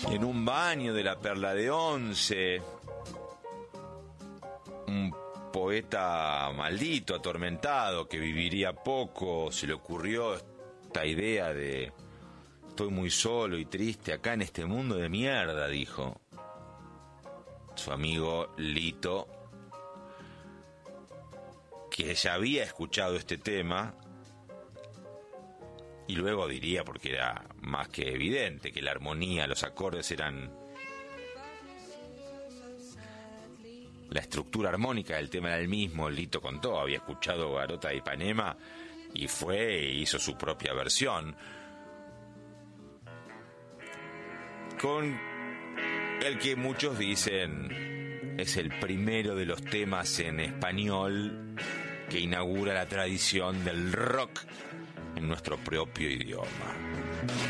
En un baño de la Perla de Once, un poeta maldito, atormentado, que viviría poco, se le ocurrió esta idea de: estoy muy solo y triste acá en este mundo de mierda, dijo. Su amigo Lito, que ya había escuchado este tema, y luego diría, porque era más que evidente, que la armonía, los acordes eran... La estructura armónica del tema era el mismo. Lito contó, había escuchado Garota de Ipanema y fue e hizo su propia versión, con el que muchos dicen es el primero de los temas en español que inaugura la tradición del rock en nuestro propio idioma.